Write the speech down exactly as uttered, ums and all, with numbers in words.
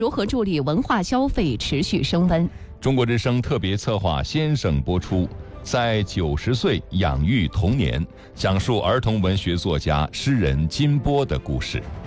如何助力文化消费持续升温？ 中国之声特别策划先生播出，在九十岁养育童年，讲述儿童文学作家诗人金波的故事。